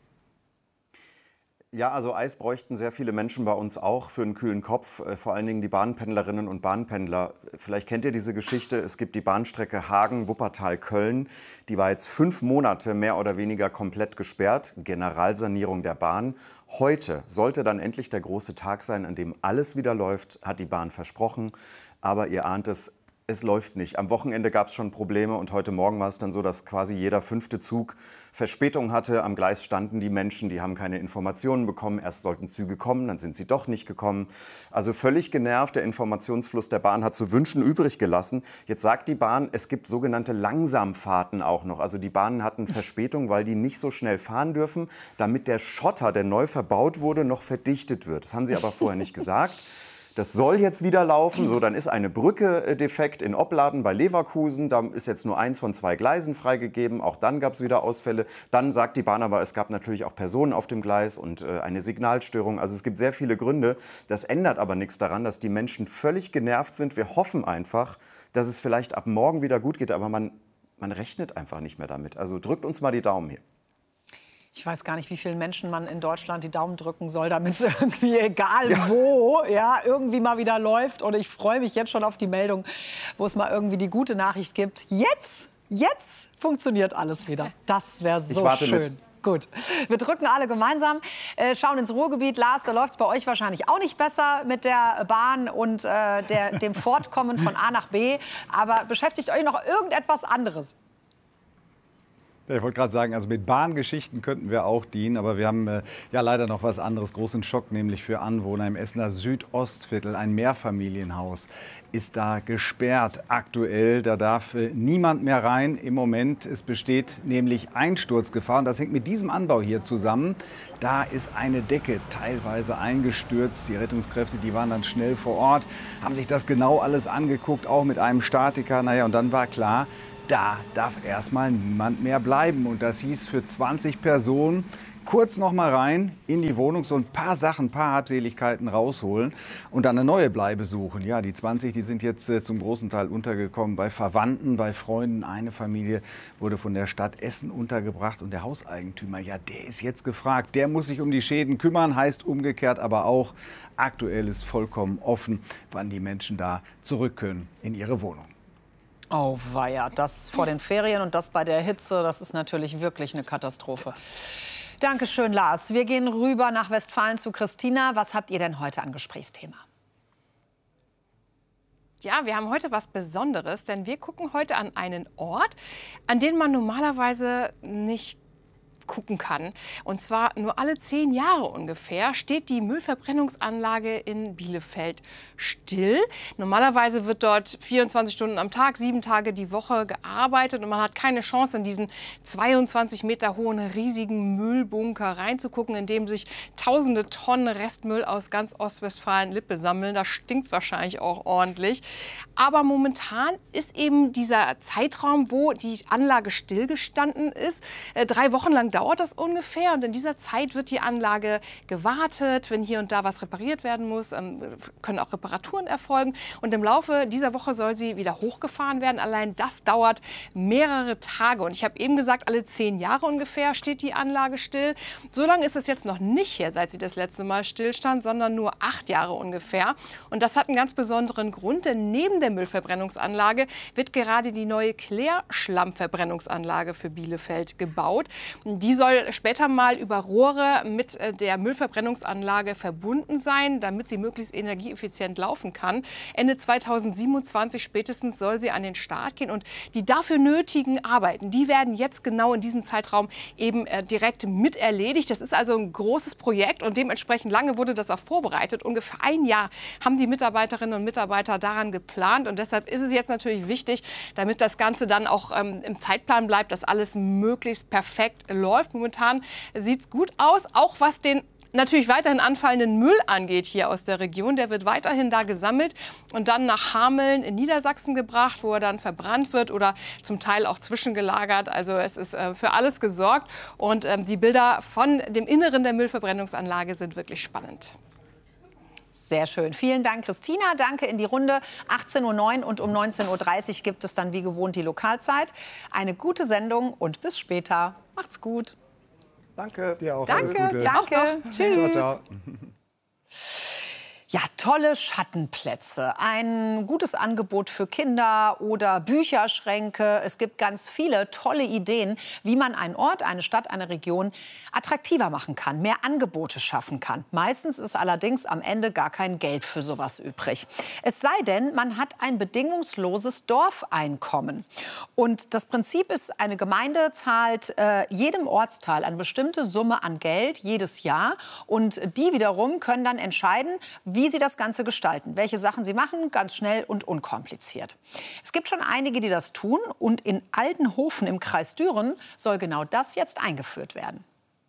Speaker 14: Ja, also Eis bräuchten sehr viele Menschen bei uns auch für einen kühlen Kopf, vor allen Dingen die Bahnpendlerinnen und Bahnpendler. Vielleicht kennt ihr diese Geschichte, es gibt die Bahnstrecke Hagen-Wuppertal-Köln. Die war jetzt fünf Monate mehr oder weniger komplett gesperrt, Generalsanierung der Bahn. Heute sollte dann endlich der große Tag sein, an dem alles wieder läuft, hat die Bahn versprochen. Aber ihr ahnt es, es läuft nicht. Am Wochenende gab es schon Probleme und heute Morgen war es dann so, dass quasi jeder fünfte Zug Verspätung hatte. Am Gleis standen die Menschen, die haben keine Informationen bekommen. Erst sollten Züge kommen, dann sind sie doch nicht gekommen. Also völlig genervt. Der Informationsfluss der Bahn hat zu wünschen übrig gelassen. Jetzt sagt die Bahn, es gibt sogenannte Langsamfahrten auch noch. Also die Bahnen hatten Verspätung, weil die nicht so schnell fahren dürfen, damit der Schotter, der neu verbaut wurde, noch verdichtet wird. Das haben sie aber vorher nicht gesagt. Das soll jetzt wieder laufen. So, dann ist eine Brücke äh, defekt in Opladen bei Leverkusen. Da ist jetzt nur eins von zwei Gleisen freigegeben. Auch dann gab es wieder Ausfälle. Dann sagt die Bahn aber, es gab natürlich auch Personen auf dem Gleis und äh, eine Signalstörung. Also es gibt sehr viele Gründe. Das ändert aber nichts daran, dass die Menschen völlig genervt sind. Wir hoffen einfach, dass es vielleicht ab morgen wieder gut geht. Aber man, man rechnet einfach nicht mehr damit. Also drückt uns mal die Daumen hier.
Speaker 3: Ich weiß gar nicht, wie vielen Menschen man in Deutschland die Daumen drücken soll, damit es irgendwie, egal ja. wo, ja, irgendwie mal wieder läuft. Und ich freue mich jetzt schon auf die Meldung, wo es mal irgendwie die gute Nachricht gibt. Jetzt, jetzt funktioniert alles wieder. Das wäre so
Speaker 14: ich warte
Speaker 3: schön.
Speaker 14: Mit.
Speaker 3: Gut, wir drücken alle gemeinsam, äh, schauen ins Ruhrgebiet. Lars, da läuft es bei euch wahrscheinlich auch nicht besser mit der Bahn und äh, der, dem Fortkommen von A nach B. Aber beschäftigt euch noch irgendetwas anderes?
Speaker 15: Ich wollte gerade sagen, also mit Bahngeschichten könnten wir auch dienen, aber wir haben äh, ja leider noch was anderes, großen Schock, nämlich für Anwohner im Essener Südostviertel. Ein Mehrfamilienhaus ist da gesperrt aktuell. Da darf äh, niemand mehr rein im Moment. Es besteht nämlich Einsturzgefahr und das hängt mit diesem Anbau hier zusammen. Da ist eine Decke teilweise eingestürzt. Die Rettungskräfte, die waren dann schnell vor Ort, haben sich das genau alles angeguckt, auch mit einem Statiker. Naja, und dann war klar, da darf erstmal niemand mehr bleiben. Und das hieß für zwanzig Personen kurz noch mal rein in die Wohnung, so ein paar Sachen, ein paar Habseligkeiten rausholen und dann eine neue Bleibe suchen. Ja, die zwanzig, die sind jetzt äh, zum großen Teil untergekommen bei Verwandten, bei Freunden. Eine Familie wurde von der Stadt Essen untergebracht und der Hauseigentümer, ja, der ist jetzt gefragt. Der muss sich um die Schäden kümmern, heißt umgekehrt aber auch, aktuell ist vollkommen offen, wann die Menschen da zurück können in ihre Wohnung.
Speaker 3: Oh weia, das vor den Ferien und das bei der Hitze, das ist natürlich wirklich eine Katastrophe. Dankeschön, Lars. Wir gehen rüber nach Westfalen zu Christina. Was habt ihr denn heute an Gesprächsthema?
Speaker 16: Ja, wir haben heute was Besonderes, denn wir gucken heute an einen Ort, an den man normalerweise nicht gucken kann. Und zwar nur alle zehn Jahre ungefähr steht die Müllverbrennungsanlage in Bielefeld still. Normalerweise wird dort vierundzwanzig Stunden am Tag, sieben Tage die Woche gearbeitet und man hat keine Chance, in diesen zweiundzwanzig Meter hohen riesigen Müllbunker reinzugucken, in dem sich tausende Tonnen Restmüll aus ganz Ostwestfalen-Lippe sammeln. Da stinkt es wahrscheinlich auch ordentlich. Aber momentan ist eben dieser Zeitraum, wo die Anlage stillgestanden ist, äh, drei Wochen lang dauert das ungefähr. Und in dieser Zeit wird die Anlage gewartet. Wenn hier und da was repariert werden muss, ähm, können auch Reparaturen erfolgen. Und im Laufe dieser Woche soll sie wieder hochgefahren werden. Allein das dauert mehrere Tage. Und ich habe eben gesagt, alle zehn Jahre ungefähr steht die Anlage still. So lange ist es jetzt noch nicht her, seit sie das letzte Mal stillstand, sondern nur acht Jahre ungefähr. Und das hat einen ganz besonderen Grund, denn neben der Müllverbrennungsanlage wird gerade die neue Klärschlammverbrennungsanlage für Bielefeld gebaut. Die soll später mal über Rohre mit der Müllverbrennungsanlage verbunden sein, damit sie möglichst energieeffizient laufen kann. Ende zweitausendsiebenundzwanzig spätestens soll sie an den Start gehen. Und die dafür nötigen Arbeiten, die werden jetzt genau in diesem Zeitraum eben äh, direkt mit erledigt. Das ist also ein großes Projekt und dementsprechend lange wurde das auch vorbereitet. Ungefähr ein Jahr haben die Mitarbeiterinnen und Mitarbeiter daran geplant. Und deshalb ist es jetzt natürlich wichtig, damit das Ganze dann auch ähm, im Zeitplan bleibt, dass alles möglichst perfekt läuft. Momentan sieht es gut aus, auch was den natürlich weiterhin anfallenden Müll angeht hier aus der Region. Der wird weiterhin da gesammelt und dann nach Hameln in Niedersachsen gebracht, wo er dann verbrannt wird oder zum Teil auch zwischengelagert. Also es ist äh, für alles gesorgt und ähm, die Bilder von dem Inneren der Müllverbrennungsanlage sind wirklich spannend.
Speaker 3: Sehr schön. Vielen Dank, Christina. Danke in die Runde. achtzehn Uhr neun und um neunzehn Uhr dreißig gibt es dann wie gewohnt die Lokalzeit. Eine gute Sendung und bis später. Macht's gut.
Speaker 15: Danke. Dir auch.
Speaker 3: Danke.
Speaker 15: Alles Gute.
Speaker 3: Danke. Tschüss.
Speaker 15: Ciao, ciao.
Speaker 3: Ja, tolle Schattenplätze, ein gutes Angebot für Kinder oder Bücherschränke. Es gibt ganz viele tolle Ideen, wie man einen Ort, eine Stadt, eine Region attraktiver machen kann, mehr Angebote schaffen kann. Meistens ist allerdings am Ende gar kein Geld für sowas übrig. Es sei denn, man hat ein bedingungsloses Dorfeinkommen. Und das Prinzip ist, eine Gemeinde zahlt äh, jedem Ortsteil eine bestimmte Summe an Geld jedes Jahr. Und die wiederum können dann entscheiden, wie wie sie das Ganze gestalten, welche Sachen sie machen, ganz schnell und unkompliziert. Es gibt schon einige, die das tun und in Aldenhofen im Kreis Düren soll genau das jetzt eingeführt werden.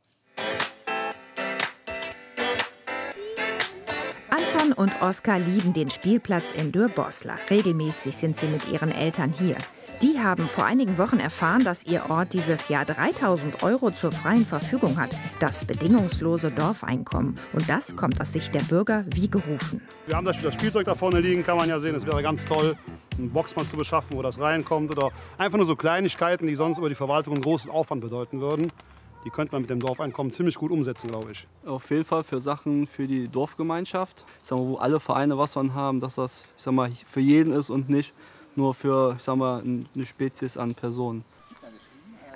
Speaker 17: Anton und Oskar lieben den Spielplatz in Dürr-Boslar. Regelmäßig sind sie mit ihren Eltern hier. Die haben vor einigen Wochen erfahren, dass ihr Ort dieses Jahr dreitausend Euro zur freien Verfügung hat. Das bedingungslose Dorfeinkommen. Und das kommt aus Sicht der Bürger wie gerufen.
Speaker 18: Wir haben das Spielzeug da vorne liegen, kann man ja sehen. Es wäre ganz toll, einen Boxmann zu beschaffen, wo das reinkommt. Oder einfach nur so Kleinigkeiten, die sonst über die Verwaltung einen großen Aufwand bedeuten würden. Die könnte man mit dem Dorfeinkommen ziemlich gut umsetzen, glaube ich.
Speaker 19: Auf jeden Fall für Sachen für die Dorfgemeinschaft, ich sag mal, wo alle Vereine was von haben, dass das ich sag mal, für jeden ist und nicht nur für ich sag mal, eine Spezies an Personen.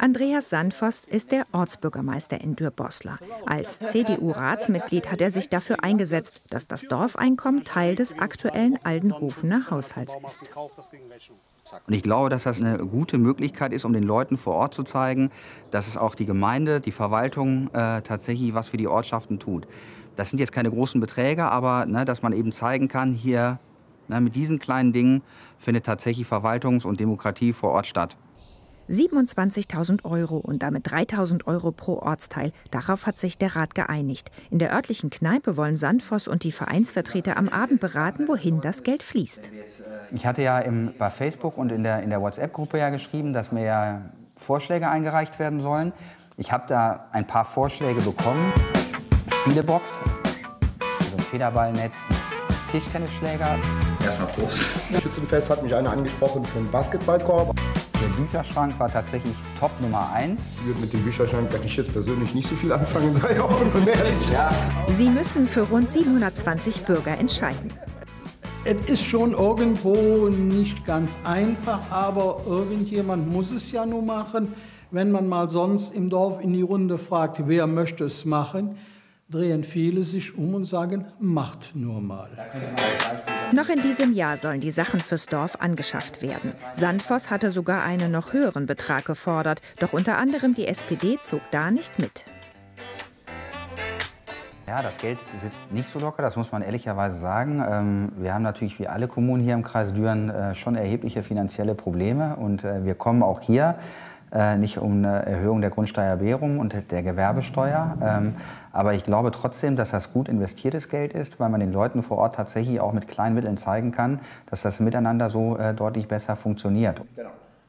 Speaker 17: Andreas Sandvoss ist der Ortsbürgermeister in Dürr-Boslar. Als C D U-Ratsmitglied hat er sich dafür eingesetzt, dass das Dorfeinkommen Teil des aktuellen Aldenhofener Haushalts ist.
Speaker 20: Und ich glaube, dass das eine gute Möglichkeit ist, um den Leuten vor Ort zu zeigen, dass es auch die Gemeinde, die Verwaltung äh, tatsächlich was für die Ortschaften tut. Das sind jetzt keine großen Beträge, aber ne, dass man eben zeigen kann, hier ne, mit diesen kleinen Dingen findet tatsächlich Verwaltungs- und Demokratie vor Ort statt.
Speaker 17: siebenundzwanzigtausend Euro und damit dreitausend Euro pro Ortsteil. Darauf hat sich der Rat geeinigt. In der örtlichen Kneipe wollen Sandvoss und die Vereinsvertreter am Abend beraten, wohin das Geld fließt.
Speaker 20: Ich hatte ja im, bei Facebook und in der, in der WhatsApp-Gruppe ja geschrieben, dass mir ja Vorschläge eingereicht werden sollen. Ich habe da ein paar Vorschläge bekommen. Spielebox, also ein Federballnetz, Tischtennisschläger. Erstmal Prost.
Speaker 21: Schützenfest hat mich einer angesprochen für einen Basketballkorb.
Speaker 20: Der Bücherschrank war tatsächlich Top Nummer eins.
Speaker 21: Ich würde mit dem Bücherschrank kann ich jetzt persönlich nicht so viel anfangen, sei offen und ehrlich.
Speaker 20: Ja.
Speaker 17: Sie müssen für rund siebenhundertzwanzig Bürger entscheiden.
Speaker 22: Es ist schon irgendwo nicht ganz einfach, aber irgendjemand muss es ja nur machen. Wenn man mal sonst im Dorf in die Runde fragt, wer möchte es machen, drehen viele sich um und sagen, macht nur mal.
Speaker 17: Noch in diesem Jahr sollen die Sachen fürs Dorf angeschafft werden. Sandvoss hatte sogar einen noch höheren Betrag gefordert, doch unter anderem die S P D zog da nicht mit.
Speaker 20: Ja, das Geld sitzt nicht so locker, das muss man ehrlicherweise sagen. Wir haben natürlich wie alle Kommunen hier im Kreis Düren schon erhebliche finanzielle Probleme. Und wir kommen auch hier nicht um eine Erhöhung der Grundsteuerbehrung und der Gewerbesteuer. Aber ich glaube trotzdem, dass das gut investiertes Geld ist, weil man den Leuten vor Ort tatsächlich auch mit kleinen Mitteln zeigen kann, dass das Miteinander so deutlich besser funktioniert.
Speaker 3: Genau.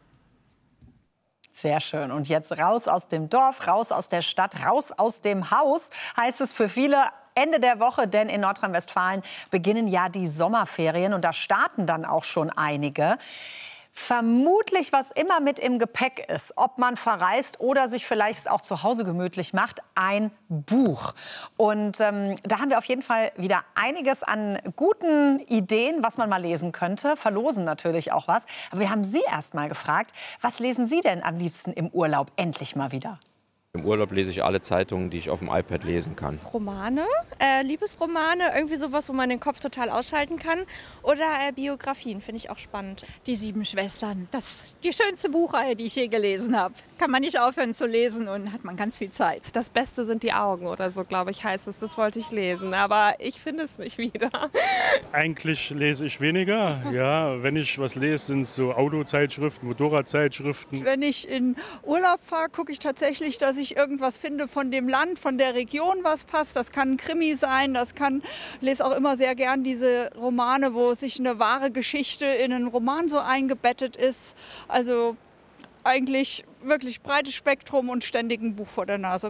Speaker 3: Sehr schön. Und jetzt raus aus dem Dorf, raus aus der Stadt, raus aus dem Haus, heißt es für viele Ende der Woche, denn in Nordrhein-Westfalen beginnen ja die Sommerferien und da starten dann auch schon einige. Vermutlich, was immer mit im Gepäck ist, ob man verreist oder sich vielleicht auch zu Hause gemütlich macht, ein Buch. Und ähm, da haben wir auf jeden Fall wieder einiges an guten Ideen, was man mal lesen könnte. Verlosen natürlich auch was. Aber wir haben Sie erst mal gefragt, was lesen Sie denn am liebsten im Urlaub endlich mal wieder?
Speaker 23: Im Urlaub lese ich alle Zeitungen, die ich auf dem iPad lesen kann.
Speaker 24: Romane, äh, Liebesromane, irgendwie sowas, wo man den Kopf total ausschalten kann. Oder äh, Biografien, finde ich auch spannend.
Speaker 25: Die Sieben Schwestern, das ist die schönste Buchreihe, die ich je gelesen habe. Kann man nicht aufhören zu lesen und hat man ganz viel Zeit.
Speaker 26: Das Beste sind die Augen oder so, glaube ich, heißt es. Das wollte ich lesen, aber ich finde es nicht wieder.
Speaker 27: Eigentlich lese ich weniger. Ja, wenn ich was lese, sind es so Autozeitschriften, Motorradzeitschriften.
Speaker 28: Wenn ich in Urlaub fahre, gucke ich tatsächlich, dass ich irgendwas finde von dem Land, von der Region, was passt. Das kann ein Krimi sein, das kann, ich lese auch immer sehr gern diese Romane, wo sich eine wahre Geschichte in einen Roman so eingebettet ist. Also eigentlich wirklich breites Spektrum und ständig ein Buch vor der Nase.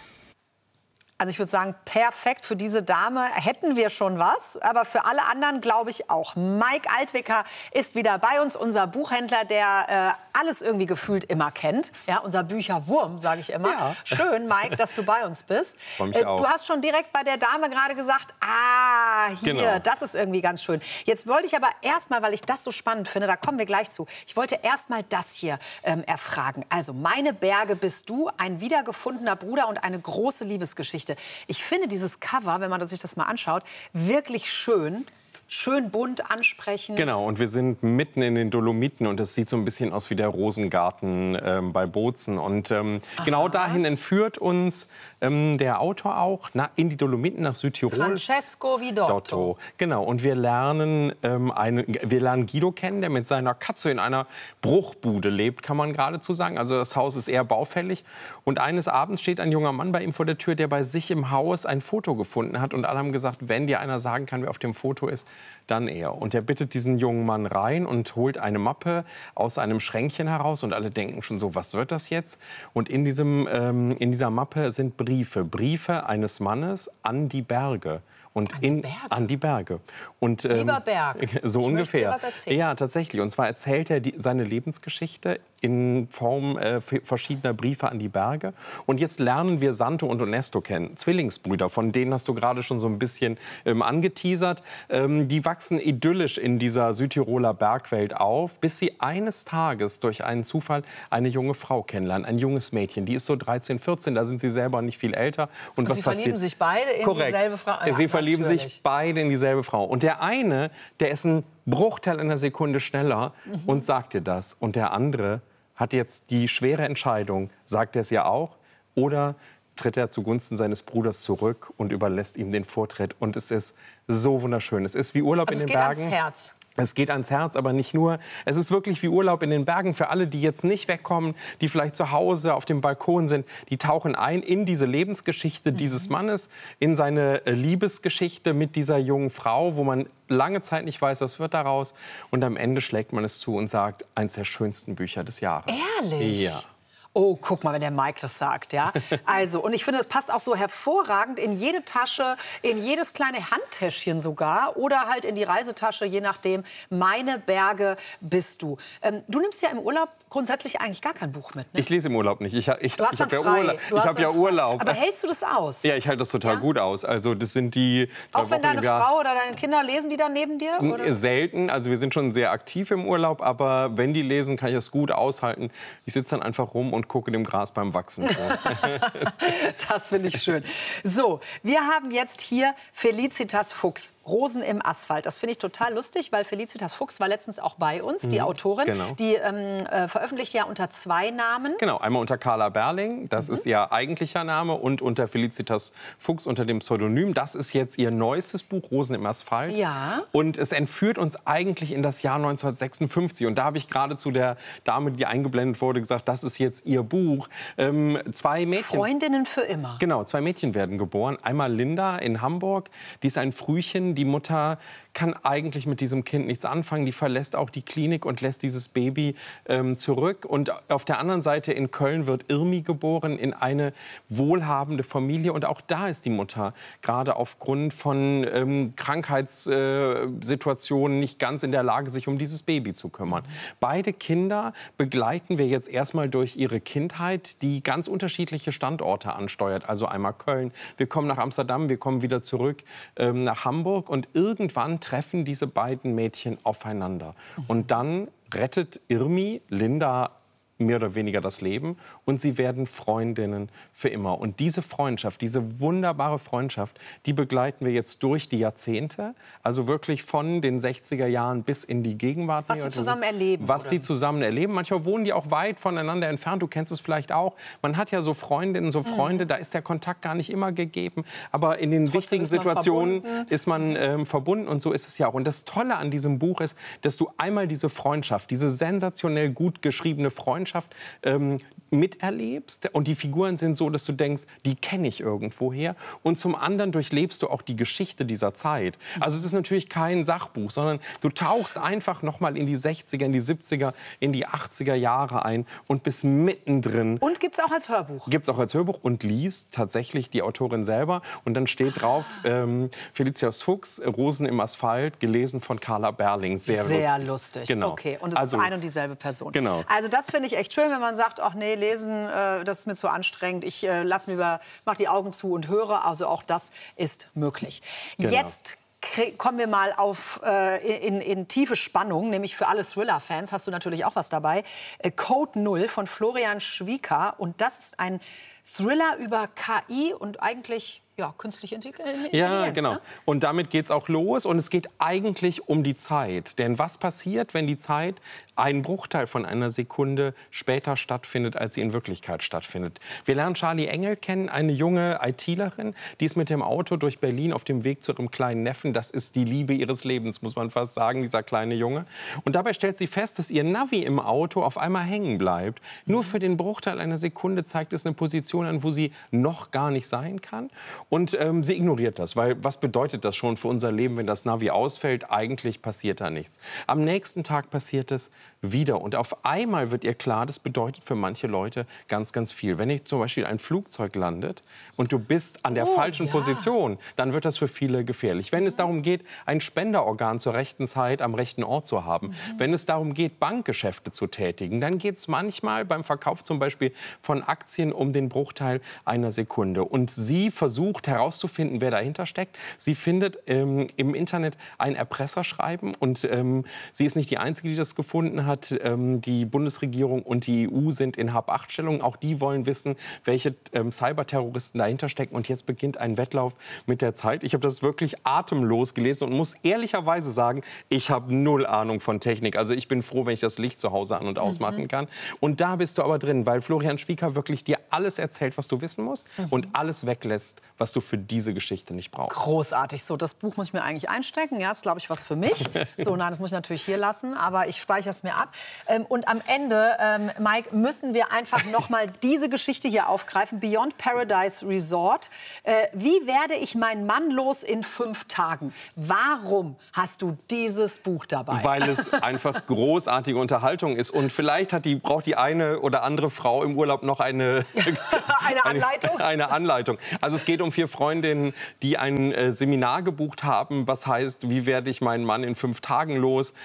Speaker 3: Also ich würde sagen, perfekt für diese Dame hätten wir schon was, aber für alle anderen glaube ich auch. Mike Altwicker ist wieder bei uns, unser Buchhändler, der äh, alles irgendwie gefühlt immer kennt. Ja, unser Bücherwurm, sage ich immer. Ja. Schön, Mike, dass du bei uns bist.
Speaker 23: Freu mich
Speaker 3: äh,
Speaker 23: auch.
Speaker 3: Du hast schon direkt bei der Dame gerade gesagt, ah, hier,
Speaker 23: Genau.
Speaker 3: das ist irgendwie ganz schön. Jetzt wollte ich aber erstmal, weil ich das so spannend finde, da kommen wir gleich zu, ich wollte erstmal das hier ähm, erfragen. Also, meine Berge bist du, ein wiedergefundener Bruder und eine große Liebesgeschichte. Ich finde dieses Cover, wenn man sich das mal anschaut, wirklich schön. Schön bunt, ansprechend.
Speaker 29: Genau, und wir sind mitten in den Dolomiten und es sieht so ein bisschen aus wie der Rosengarten ähm, bei Bozen. Und ähm, genau dahin entführt uns ähm, der Autor auch na, in die Dolomiten nach Südtirol.
Speaker 3: Francesco Vidotto.
Speaker 29: Dotto. Genau, und wir lernen, ähm, eine, wir lernen Guido kennen, der mit seiner Katze in einer Bruchbude lebt, kann man geradezu sagen. Also das Haus ist eher baufällig. Und eines Abends steht ein junger Mann bei ihm vor der Tür, der bei sich im Haus ein Foto gefunden hat. Und alle haben gesagt, wenn dir einer sagen kann, wer auf dem Foto ist, dann er. Und er bittet diesen jungen Mann rein und holt eine Mappe aus einem Schränkchen heraus. Und alle denken schon so, was wird das jetzt? Und in, diesem, ähm, in dieser Mappe sind Briefe. Briefe eines Mannes an die Berge. Und an, in, die an die Berge. Und, ähm,
Speaker 3: Lieber Berg,
Speaker 29: so
Speaker 3: ich
Speaker 29: ungefähr.
Speaker 3: möchte dir was erzählen.
Speaker 29: Ja, tatsächlich. Und zwar erzählt er die, seine Lebensgeschichte in Form äh, verschiedener Briefe an die Berge. Und jetzt lernen wir Santo und Onesto kennen, Zwillingsbrüder. Von denen hast du gerade schon so ein bisschen ähm, angeteasert. Ähm, die wachsen idyllisch in dieser Südtiroler Bergwelt auf, bis sie eines Tages durch einen Zufall eine junge Frau kennenlernen, ein junges Mädchen. Die ist so dreizehn, vierzehn, da sind sie selber nicht viel älter. Und,
Speaker 3: und
Speaker 29: was
Speaker 3: sie
Speaker 29: passiert?
Speaker 3: verlieben sich beide in
Speaker 29: Korrekt.
Speaker 3: dieselbe Frau? Ja,
Speaker 29: sie verlieben
Speaker 3: natürlich.
Speaker 29: sich beide in dieselbe Frau. Und der eine, der ist ein Bruchteil einer Sekunde schneller mhm. und sagt dir das. Und der andere hat jetzt die schwere Entscheidung, sagt er es ja auch, oder tritt er zugunsten seines Bruders zurück und überlässt ihm den Vortritt. Und es ist so wunderschön. Es ist wie Urlaub
Speaker 3: also
Speaker 29: in den
Speaker 3: Bergen.
Speaker 29: Bergen.
Speaker 3: Es geht ans Herz.
Speaker 29: Es geht ans Herz, aber nicht nur. Es ist wirklich wie Urlaub in den Bergen für alle, die jetzt nicht wegkommen, die vielleicht zu Hause auf dem Balkon sind. Die tauchen ein in diese Lebensgeschichte mhm. dieses Mannes, in seine Liebesgeschichte mit dieser jungen Frau, wo man lange Zeit nicht weiß, was wird daraus. Und am Ende schlägt man es zu und sagt, eines der schönsten Bücher des Jahres.
Speaker 3: Ehrlich?
Speaker 29: Ja.
Speaker 3: Oh, guck mal, wenn der Mike das sagt, ja. Also, und ich finde, das passt auch so hervorragend in jede Tasche, in jedes kleine Handtäschchen sogar oder halt in die Reisetasche, je nachdem. Meine Berge bist du. Ähm, du nimmst ja im Urlaub grundsätzlich eigentlich gar kein Buch mit, ne?
Speaker 29: Ich lese im Urlaub nicht. Ich, ich,
Speaker 3: du hast
Speaker 29: ich habe ja
Speaker 3: frei.
Speaker 29: Urlaub.
Speaker 3: Du
Speaker 29: ich
Speaker 3: hast
Speaker 29: habe ja
Speaker 3: frei.
Speaker 29: Urlaub.
Speaker 3: Aber hältst du das aus?
Speaker 29: Ja, ich halte das total
Speaker 3: ja?
Speaker 29: gut aus. Also das sind die
Speaker 3: Auch wenn
Speaker 29: Wochen
Speaker 3: deine
Speaker 29: im Jahr.
Speaker 3: Frau oder deine Kinder lesen, die dann neben dir? Oder?
Speaker 29: Selten. Also wir sind schon sehr aktiv im Urlaub, aber wenn die lesen, kann ich das gut aushalten. Ich sitze dann einfach rum und gucke dem Gras beim Wachsen zu.
Speaker 3: Das finde ich schön. So, wir haben jetzt hier Felicitas Fuchs, Rosen im Asphalt. Das finde ich total lustig, weil Felicitas Fuchs war letztens auch bei uns, die
Speaker 29: Mhm,
Speaker 3: Autorin.
Speaker 29: genau.
Speaker 3: Die ähm, äh, veröffentlicht ja unter zwei Namen.
Speaker 29: Genau, einmal unter Carla Berling, das mhm. ist ihr eigentlicher Name, und unter Felicitas Fuchs unter dem Pseudonym. Das ist jetzt ihr neuestes Buch, Rosen im Asphalt.
Speaker 3: Ja.
Speaker 29: Und es entführt uns eigentlich in das Jahr neunzehnhundertsechsundfünfzig. Und da habe ich gerade zu der Dame, die eingeblendet wurde, gesagt, das ist jetzt ihr Buch. Ähm, zwei Mädchen.
Speaker 3: Freundinnen für immer.
Speaker 29: Genau, zwei Mädchen werden geboren. Einmal Linda in Hamburg, die ist ein Frühchen. Die Mutter kann eigentlich mit diesem Kind nichts anfangen. Die verlässt auch die Klinik und lässt dieses Baby ähm, zurück. Und auf der anderen Seite in Köln wird Irmi geboren, in eine wohlhabende Familie. Und auch da ist die Mutter gerade aufgrund von ähm, Krankheitssituationen äh, nicht ganz in der Lage, sich um dieses Baby zu kümmern. Mhm. Beide Kinder begleiten wir jetzt erstmal durch ihre Kindheit, die ganz unterschiedliche Standorte ansteuert. Also einmal Köln, wir kommen nach Amsterdam, wir kommen wieder zurück ähm, nach Hamburg. Und irgendwann treffen diese beiden Mädchen aufeinander. Mhm. Und dann rettet Irmi Linda mehr oder weniger das Leben und sie werden Freundinnen für immer. Und diese Freundschaft, diese wunderbare Freundschaft, die begleiten wir jetzt durch die Jahrzehnte, also wirklich von den sechziger Jahren bis in die Gegenwart.
Speaker 3: Was die zusammen erleben.
Speaker 29: Was
Speaker 3: oder?
Speaker 29: die zusammen erleben. Manchmal wohnen die auch weit voneinander entfernt, du kennst es vielleicht auch. Man hat ja so Freundinnen, so Freunde, mhm. da ist der Kontakt gar nicht immer gegeben, aber in den
Speaker 3: Trotzdem
Speaker 29: wichtigen
Speaker 3: ist man
Speaker 29: Situationen
Speaker 3: verbunden.
Speaker 29: ist man ähm, verbunden und so ist es ja auch. Und das Tolle an diesem Buch ist, dass du einmal diese Freundschaft, diese sensationell gut geschriebene Freundschaft ähm, miterlebst und die Figuren sind so, dass du denkst, die kenne ich irgendwoher, und zum anderen durchlebst du auch die Geschichte dieser Zeit. Also es ist natürlich kein Sachbuch, sondern du tauchst einfach noch mal in die sechziger, in die siebziger, in die achtziger Jahre ein und bist mittendrin.
Speaker 3: Und gibt es auch als Hörbuch?
Speaker 29: Gibt es auch als Hörbuch und liest tatsächlich die Autorin selber. Und dann steht drauf, ähm, Felicitas Fuchs, Rosen im Asphalt, gelesen von Carla Berling. Sehr,
Speaker 3: Sehr
Speaker 29: lustig.
Speaker 3: lustig.
Speaker 29: Genau.
Speaker 3: Okay, und es
Speaker 29: also,
Speaker 3: ist eine und dieselbe Person.
Speaker 29: Genau.
Speaker 3: Also das finde ich echt schön, wenn man sagt, ach nee, lesen, äh, das ist mir zu anstrengend. Ich äh, lass mir über, mach die Augen zu und höre. Also auch das ist möglich.
Speaker 29: Genau.
Speaker 3: Jetzt kommen wir mal auf, äh, in, in tiefe Spannung, nämlich für alle Thriller-Fans hast du natürlich auch was dabei. Äh, Code Null von Florian Schwieker. Und das ist ein Thriller über K I und eigentlich ja, künstliche Intelligenz.
Speaker 29: Ja, genau.
Speaker 3: Ne?
Speaker 29: Und damit geht's auch los. Und es geht eigentlich um die Zeit. Denn was passiert, wenn die Zeit einen Bruchteil von einer Sekunde später stattfindet, als sie in Wirklichkeit stattfindet? Wir lernen Charlie Engel kennen, eine junge ITlerin, die ist mit dem Auto durch Berlin auf dem Weg zu ihrem kleinen Neffen. Das ist die Liebe ihres Lebens, muss man fast sagen, dieser kleine Junge. Und dabei stellt sie fest, dass ihr Navi im Auto auf einmal hängen bleibt. Nur für den Bruchteil einer Sekunde zeigt es eine Position an, wo sie noch gar nicht sein kann. Und ähm, sie ignoriert das, weil was bedeutet das schon für unser Leben, wenn das Navi ausfällt? Eigentlich passiert da nichts. Am nächsten Tag passiert es wieder. Und auf einmal wird ihr klar, das bedeutet für manche Leute ganz, ganz viel. Wenn ich zum Beispiel ein Flugzeug landet und du bist an der
Speaker 3: Oh,
Speaker 29: falschen
Speaker 3: ja.
Speaker 29: Position, dann wird das für viele gefährlich. Wenn es darum geht, ein Spenderorgan zur rechten Zeit am rechten Ort zu haben, mhm. wenn es darum geht, Bankgeschäfte zu tätigen, dann geht es manchmal beim Verkauf zum Beispiel von Aktien um den Bruchteil einer Sekunde. Und sie versucht herauszufinden, wer dahinter steckt. Sie findet ähm, im Internet ein Erpresserschreiben und ähm, sie ist nicht die Einzige, die das gefunden hat. Ähm, die Bundesregierung und die E U sind in Hab-Acht-Stellung. Auch die wollen wissen, welche ähm, Cyberterroristen dahinter stecken. Und jetzt beginnt ein Wettlauf mit der Zeit. Ich habe das wirklich atemlos gelesen und muss ehrlicherweise sagen, ich habe null Ahnung von Technik. Also ich bin froh, wenn ich das Licht zu Hause an- und ausmachen
Speaker 3: Mhm.
Speaker 29: kann. Und da bist du aber drin, weil Florian Schwieker wirklich dir alles erzählt, was du wissen musst
Speaker 3: Mhm.
Speaker 29: und alles weglässt, was du für diese Geschichte nicht brauchst.
Speaker 3: Großartig. So, das Buch muss ich mir eigentlich einstecken. Ja, ist, glaube ich, was für mich. So, nein, das muss ich natürlich hier lassen, aber ich speichere es mir ab. Ähm, und am Ende, ähm, Mike, müssen wir einfach noch mal diese Geschichte hier aufgreifen. Beyond Paradise Resort. Äh, wie werde ich meinen Mann los in fünf Tagen? Warum hast du dieses Buch dabei?
Speaker 29: Weil es einfach großartige Unterhaltung ist. Und vielleicht hat die, braucht die eine oder andere Frau im Urlaub noch eine,
Speaker 3: Eine Anleitung?
Speaker 29: Eine, eine Anleitung. Also es geht um vier Freundinnen, die ein äh, Seminar gebucht haben, was heißt, wie werde ich meinen Mann in fünf Tagen los?